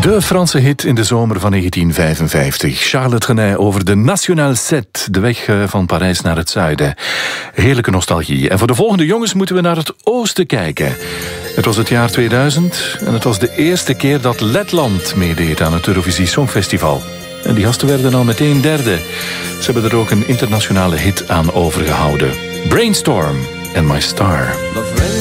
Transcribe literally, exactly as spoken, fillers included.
De Franse hit in de zomer van negentien vijfenvijftig. Charles Trenet over de Nationale sept, de weg van Parijs naar het zuiden. Heerlijke nostalgie. En voor de volgende jongens moeten we naar het oosten kijken. Het was het jaar tweeduizend en het was de eerste keer dat Letland meedeed aan het Eurovisie Songfestival. En die gasten werden al meteen derde. Ze hebben er ook een internationale hit aan overgehouden. Brainstorm and My Star.